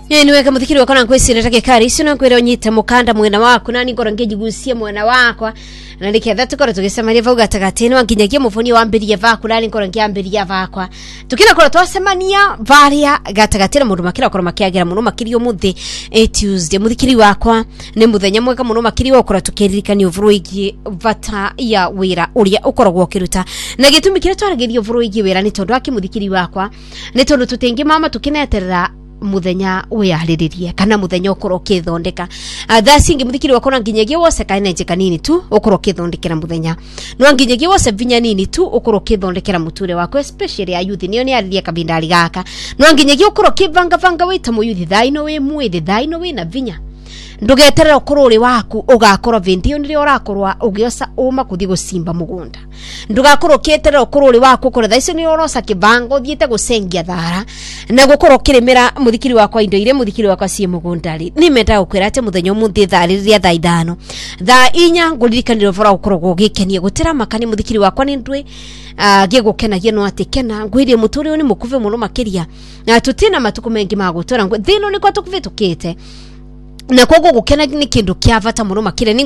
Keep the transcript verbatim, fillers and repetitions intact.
Yeni weka muthikiri wakona nkwesire take kari sino nkwere onyita mukanda mwena wako nani ngoro ngejigusia mwena wako na ndiketha tukora tugisemania vauga tagatene wanginyagia mufoni wa mbiri yavaku nani ngoro ngiambiria vakwa tukina kora twasemania varia gatagatene mundu makira kora makiagira muno makirio muthi e Tuesday muthikiri wakwa ne muthenya mweka muno makiri wakora tukiririkani ovuro igi vata ya wira uria ukoragwo kiruta na gitumi kire twaragerio ovuro igi wira ni tondu akimuthikiri wakwa ni tondu tutengi mama tukineterera muthenya uyariririe kana muthenya ukoro kithondeka athasingi muthikiri wakona nginyagia wose kaina nje kanini tu ukoro kithondekera muthenya no nginyagia wose vinya nini tu ukoro kithondekera muture wako especially ya youth niyo ni ariria kabindari gaka no nginyagia ukoro kivanga vanga wita mu youth thaino we mwithi thaino we na vinya ndugeterera ukururi waku ugakora vindio nire urakorwa ugiosa uma kuthi gusimba mugunda ndugakorwo keterera ukururi waku kore thaicio ni urosa kibango thiete gucengia thara na gukorwo kirimira muthikiri wakwa indo ire muthikiri wakwa cie mugundari ni menda ukwira ate muthenya muthi thariria thaa ithano thaa inya nguririkanira vora ukorwo gikenie gutira makani muthikiri wakwa ni ndwe uh, gigukenagia no atikena ngwirie muturi ni mukuve muno makiria na tutina matuku mengi magutora thino ni kwa tukuve tukite na kogo gukena ni kindu kia vata muno makire ni